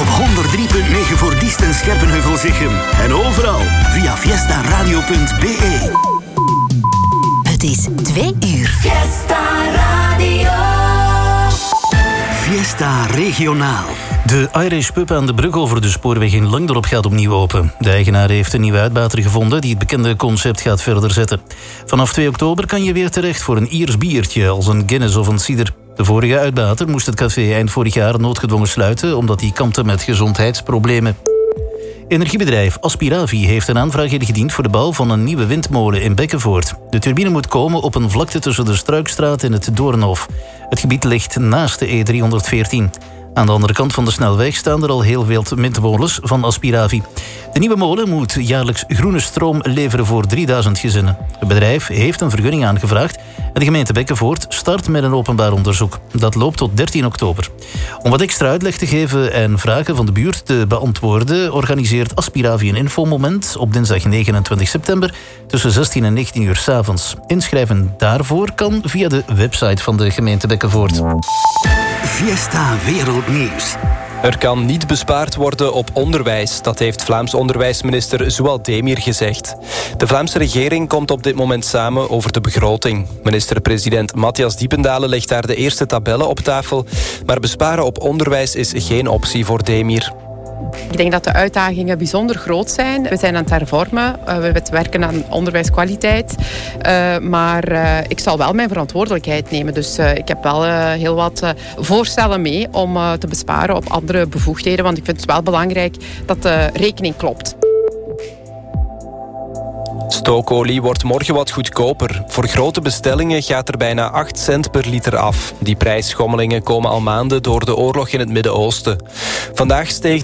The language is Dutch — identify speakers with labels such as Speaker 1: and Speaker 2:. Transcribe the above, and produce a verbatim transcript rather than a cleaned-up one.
Speaker 1: Op honderd drie punt negen voor Diest en Scherpenheuvel-Zichem. En overal via fiesta radio punt b e.
Speaker 2: Het is twee uur.
Speaker 3: Fiesta Radio.
Speaker 1: Fiesta regionaal.
Speaker 4: De Irish pub aan de brug over de spoorweg in Langdorp gaat opnieuw open. De eigenaar heeft een nieuwe uitbater gevonden die het bekende concept gaat verder zetten. Vanaf twee oktober kan je weer terecht voor een Iers biertje als een Guinness of een cider. De vorige uitbater moest het café eind vorig jaar noodgedwongen sluiten omdat hij kampte met gezondheidsproblemen. Energiebedrijf Aspiravi heeft een aanvraag ingediend voor de bouw van een nieuwe windmolen in Bekkenvoort. De turbine moet komen op een vlakte tussen de Struikstraat en het Doornhof. Het gebied ligt naast de E driehonderdveertien. Aan de andere kant van de snelweg staan er al heel veel windmolens van Aspiravi. De nieuwe molen moet jaarlijks groene stroom leveren voor drieduizend gezinnen. Het bedrijf heeft een vergunning aangevraagd en de gemeente Bekkenvoort start met een openbaar onderzoek. Dat loopt tot dertien oktober. Om wat extra uitleg te geven en vragen van de buurt te beantwoorden, organiseert Aspiravi een infomoment op dinsdag negenentwintig september tussen zestien en negentien uur 's avonds. Inschrijven daarvoor kan via de website van de gemeente Bekkenvoort.
Speaker 1: Fiesta Wereldnieuws.
Speaker 5: Er kan niet bespaard worden op onderwijs. Dat heeft Vlaams onderwijsminister Zouad Demir gezegd. De Vlaamse regering komt op dit moment samen over de begroting. Minister-president Matthias Diependalen legt daar de eerste tabellen op tafel. Maar besparen op onderwijs is geen optie voor Demir.
Speaker 6: Ik denk dat de uitdagingen bijzonder groot zijn. We zijn aan het hervormen. Uh, we werken aan onderwijskwaliteit. Uh, maar uh, ik zal wel mijn verantwoordelijkheid nemen. Dus uh, ik heb wel uh, heel wat uh, voorstellen mee om uh, te besparen op andere bevoegdheden. Want ik vind het wel belangrijk dat de rekening klopt.
Speaker 5: Stookolie wordt morgen wat goedkoper. Voor grote bestellingen gaat er bijna acht cent per liter af. Die prijsschommelingen komen al maanden door de oorlog in het Midden-Oosten. Vandaag steeg